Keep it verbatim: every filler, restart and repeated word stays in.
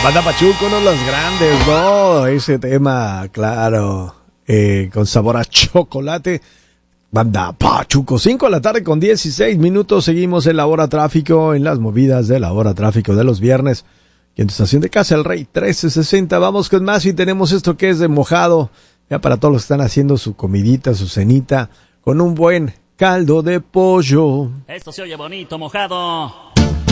Banda Pachuco, no los grandes, no, ese tema, claro, eh, con sabor a chocolate. Banda Pachuco, cinco de la tarde con dieciséis minutos, seguimos en la hora tráfico, en las movidas de la hora tráfico de los viernes. Y en tu estación de casa, El Rey trece sesenta, vamos con más y tenemos esto que es de mojado, ya para todos los que están haciendo su comidita, su cenita, con un buen caldo de pollo. Esto se oye bonito, mojado.